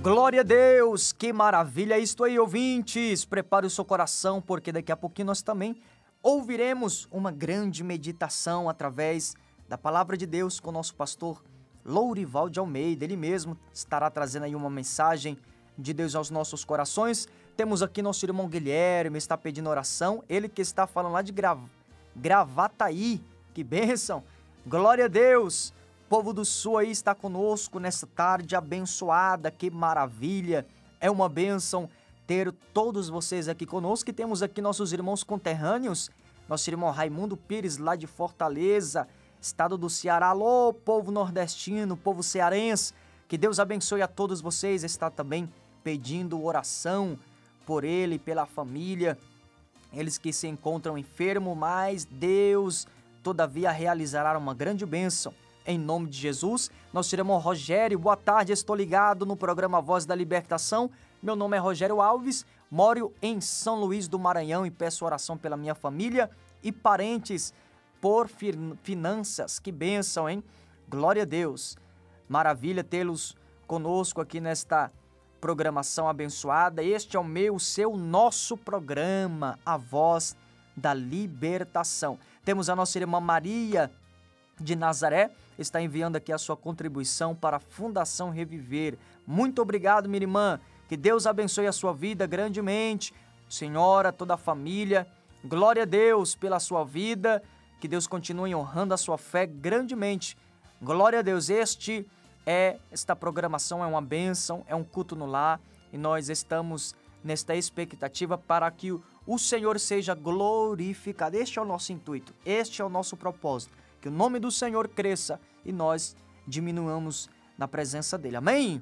Glória a Deus, que maravilha isto aí, ouvintes. Prepare o seu coração, porque daqui a pouquinho nós também ouviremos uma grande meditação através da Palavra de Deus com o nosso pastor Lourival de Almeida. Ele mesmo estará trazendo aí uma mensagem de Deus aos nossos corações. Temos aqui nosso irmão Guilherme, está pedindo oração. Ele que está falando lá de Gravataí. Que bênção! Glória a Deus! O povo do Sul aí está conosco nessa tarde abençoada, que maravilha! É uma bênção ter todos vocês aqui conosco, e temos aqui nossos irmãos conterrâneos, nosso irmão Raimundo Pires, lá de Fortaleza, estado do Ceará. Alô, povo nordestino, povo cearense, que Deus abençoe a todos vocês. Está também pedindo oração por ele, pela família, eles que se encontram enfermos, mas Deus, todavia, realizará uma grande bênção. Em nome de Jesus, nosso irmão Rogério, boa tarde, estou ligado no programa Voz da Libertação. Meu nome é Rogério Alves, moro em São Luís do Maranhão e peço oração pela minha família e parentes por finanças. Que bênção, hein? Glória a Deus. Maravilha tê-los conosco aqui nesta programação abençoada. Este é o meu, seu, nosso programa, a Voz da Libertação. Temos a nossa irmã Maria de Nazaré, está enviando aqui a sua contribuição para a Fundação Reviver. Muito obrigado, minha irmã. Que Deus abençoe a sua vida grandemente. Senhora, toda a família. Glória a Deus pela sua vida. Que Deus continue honrando a sua fé grandemente. Glória a Deus. Esta programação é uma bênção, é um culto no lar. E nós estamos nesta expectativa para que o Senhor seja glorificado. Este é o nosso intuito. Este é o nosso propósito. Que o nome do Senhor cresça e nós diminuamos na presença dele. Amém?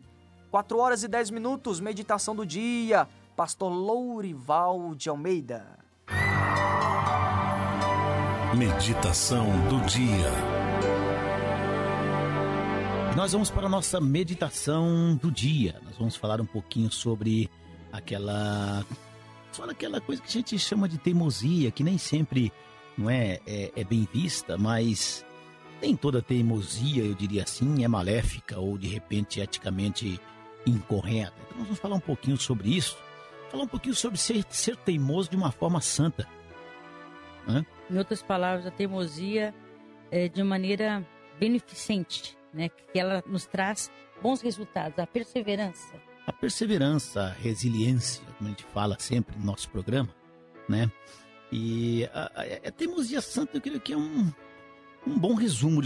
4h10, meditação do dia. Pastor Lourival de Almeida. Meditação do dia. Nós vamos para a nossa meditação do dia. Nós vamos falar um pouquinho sobre aquela coisa que a gente chama de teimosia, que nem sempre não é bem vista, mas nem toda teimosia, eu diria assim, é maléfica ou de repente eticamente incorreta. Então nós vamos falar um pouquinho sobre isso, falar um pouquinho sobre ser teimoso de uma forma santa. Em outras palavras, a teimosia é de maneira beneficente, né? Que ela nos traz bons resultados, a perseverança. A perseverança, a resiliência, como a gente fala sempre no nosso programa, né? E a teimosia santa, eu creio que é um bom resumo